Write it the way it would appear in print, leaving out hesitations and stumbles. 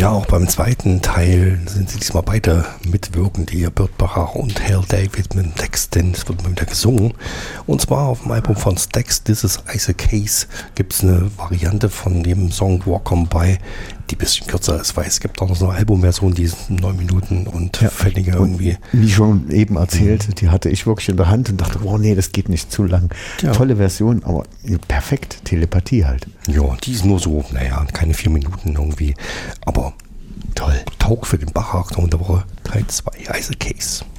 Ja, auch beim zweiten Teil sind sie diesmal beide mitwirkend, hier Burt Bacharach und Hal David mit dem Text, denn es wird mal wieder gesungen. Und zwar auf dem Album von Stax, This is Isaac Hayes, gibt es eine Variante von dem Song Walk On By, die ein bisschen kürzer ist, weil es gibt auch noch so eine Albumversion, die ist 9 Minuten und fälliger irgendwie. Wie schon eben erzählt, die hatte ich wirklich in der Hand und dachte, oh nee, das geht nicht zu lang. Ja. Tolle Version, aber perfekt, Telepathie halt. Ja, die ist nur so, keine 4 Minuten irgendwie, aber toll. Taugt für den Bacharach unter Woche Teil 2, Isaac Hayes.